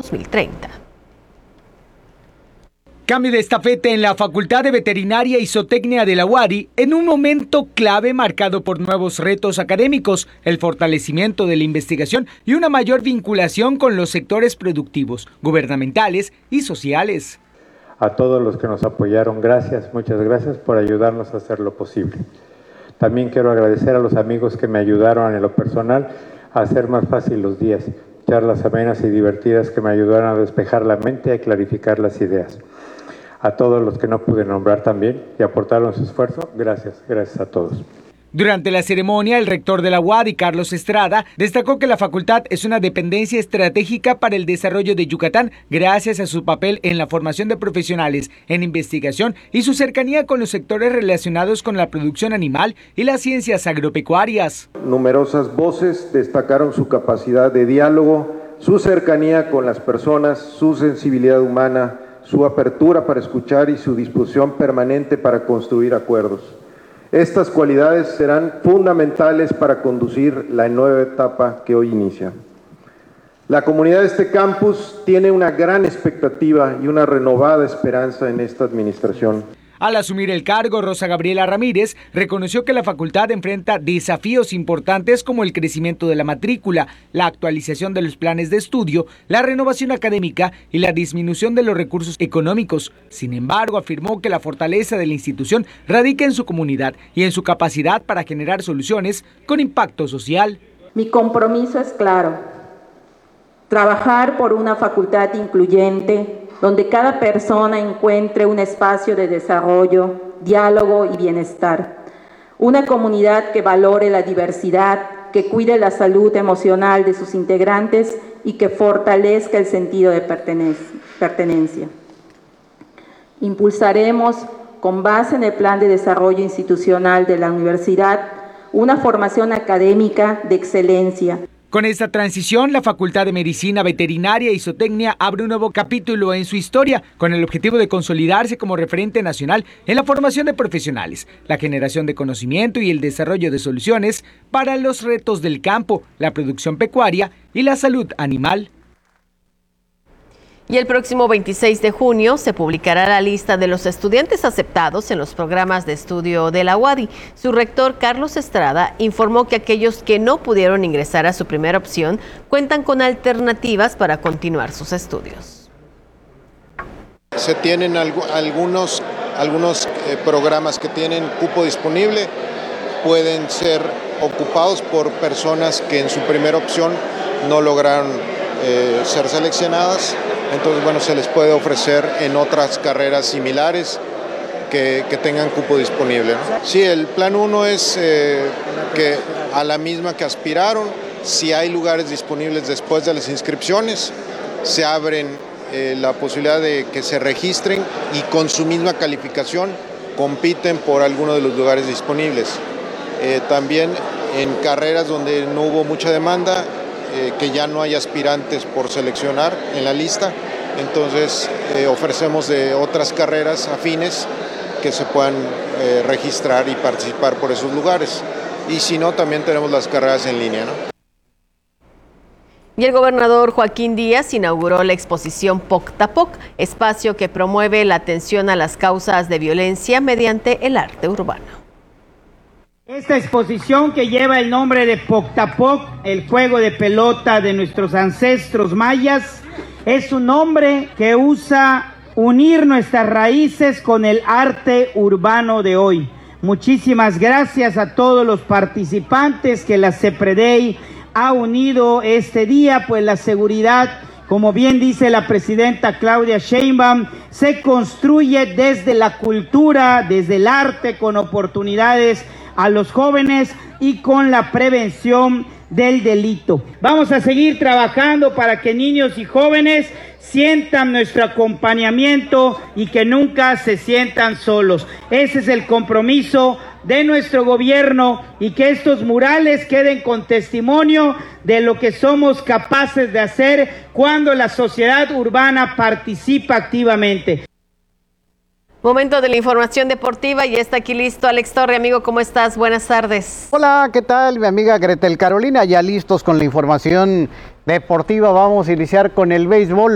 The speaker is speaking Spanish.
2030. Cambio de estafeta en la Facultad de Veterinaria y Zootecnia de la UADY en un momento clave marcado por nuevos retos académicos, el fortalecimiento de la investigación y una mayor vinculación con los sectores productivos, gubernamentales y sociales. A todos los que nos apoyaron, gracias, muchas gracias por ayudarnos a hacer lo posible. También quiero agradecer a los amigos que me ayudaron en lo personal a hacer más fácil los días, charlas amenas y divertidas que me ayudaron a despejar la mente y a clarificar las ideas. A todos los que no pude nombrar también y aportaron su esfuerzo, gracias a todos. Durante la ceremonia, el rector de la UADY, Carlos Estrada, destacó que la facultad es una dependencia estratégica para el desarrollo de Yucatán gracias a su papel en la formación de profesionales, en investigación y su cercanía con los sectores relacionados con la producción animal y las ciencias agropecuarias. Numerosas voces destacaron su capacidad de diálogo, su cercanía con las personas, su sensibilidad humana, su apertura para escuchar y su disposición permanente para construir acuerdos. Estas cualidades serán fundamentales para conducir la nueva etapa que hoy inicia. La comunidad de este campus tiene una gran expectativa y una renovada esperanza en esta administración. Al asumir el cargo, Rosa Gabriela Ramírez reconoció que la facultad enfrenta desafíos importantes como el crecimiento de la matrícula, la actualización de los planes de estudio, la renovación académica y la disminución de los recursos económicos. Sin embargo, afirmó que la fortaleza de la institución radica en su comunidad y en su capacidad para generar soluciones con impacto social. Mi compromiso es claro: trabajar por una facultad incluyente, donde cada persona encuentre un espacio de desarrollo, diálogo y bienestar. Una comunidad que valore la diversidad, que cuide la salud emocional de sus integrantes y que fortalezca el sentido de pertenencia. Impulsaremos, con base en el Plan de Desarrollo Institucional de la Universidad, una formación académica de excelencia. Con esta transición, la Facultad de Medicina Veterinaria y Zootecnia abre un nuevo capítulo en su historia, con el objetivo de consolidarse como referente nacional en la formación de profesionales, la generación de conocimiento y el desarrollo de soluciones para los retos del campo, la producción pecuaria y la salud animal. Y el próximo 26 de junio se publicará la lista de los estudiantes aceptados en los programas de estudio de la UADY. Su rector, Carlos Estrada, informó que aquellos que no pudieron ingresar a su primera opción cuentan con alternativas para continuar sus estudios. Se tienen algunos programas que tienen cupo disponible, pueden ser ocupados por personas que en su primera opción no lograron ser seleccionadas. Entonces, bueno, se les puede ofrecer en otras carreras similares que tengan cupo disponible, ¿no? Sí, el plan 1 es que a la misma que aspiraron, si hay lugares disponibles después de las inscripciones, se abren la posibilidad de que se registren y con su misma calificación compiten por alguno de los lugares disponibles. También en carreras donde no hubo mucha demanda, que ya no hay aspirantes por seleccionar en la lista, entonces ofrecemos de otras carreras afines que se puedan registrar y participar por esos lugares. Y si no, también tenemos las carreras en línea, ¿no? Y el gobernador Joaquín Díaz inauguró la exposición Poctapoc, espacio que promueve la atención a las causas de violencia mediante el arte urbano. Esta exposición, que lleva el nombre de Poctapoc, el juego de pelota de nuestros ancestros mayas, es un nombre que usa unir nuestras raíces con el arte urbano de hoy. Muchísimas gracias a todos los participantes que la CEPREDEI ha unido este día, pues la seguridad, como bien dice la presidenta Claudia Sheinbaum, se construye desde la cultura, desde el arte, con oportunidades a los jóvenes y con la prevención del delito. Vamos a seguir trabajando para que niños y jóvenes sientan nuestro acompañamiento y que nunca se sientan solos. Ese es el compromiso de nuestro gobierno, y que estos murales queden con testimonio de lo que somos capaces de hacer cuando la sociedad urbana participa activamente. Momento de la información deportiva y está aquí listo Alex Torre. Amigo, ¿cómo estás? Buenas tardes. Hola, ¿qué tal? Mi amiga Gretel Carolina, ya listos con la información deportiva. Vamos a iniciar con el béisbol.